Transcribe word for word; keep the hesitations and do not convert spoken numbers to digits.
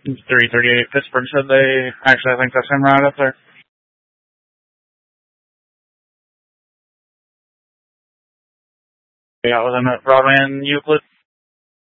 three thirty-eight Pittsburgh said they, actually I think that's him right up there. Yeah, was in Broadway and Euclid.